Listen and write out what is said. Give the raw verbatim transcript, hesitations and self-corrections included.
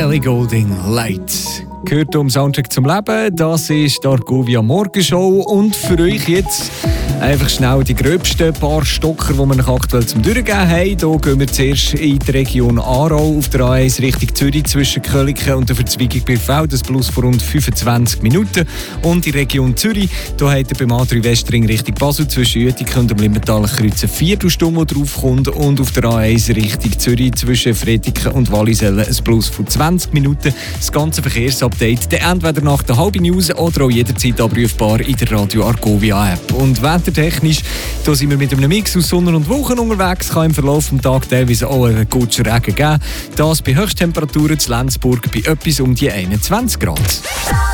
Ellie Goulding, Light. Gehört am Soundtrack zum Leben, das ist die Argovia Morgenshow und für euch jetzt einfach schnell die gröbsten paar Stocker, die wir noch aktuell zum Durchgehen haben. Hier gehen wir zuerst in die Region Aarau auf der A eins Richtung Zürich zwischen Köliken und der Verzweigung bei Feld, das Plus vor rund fünfundzwanzig Minuten. Und in der Region Zürich, da hat er beim A drei Westring Richtung Basel zwischen Uetingen und dem Limmentaler Kreuz eine Viertelstunde, die draufkommt. Und auf der A eins Richtung Zürich zwischen Fretiken und Wallisellen ein Plus von zwanzig Minuten. Das ganze Verkehrsupdate dann entweder nach der halben News oder auch jederzeit abrufbar in der Radio Argovia App. Und wettertechnisch, da sind wir mit einem Mix aus Sonne und Wolken unterwegs. Kann im Verlauf des Tages teilweise auch einen guten Regen geben. Das bei Höchsttemperaturen zu Lenzburg bei etwas um die einundzwanzig Grad.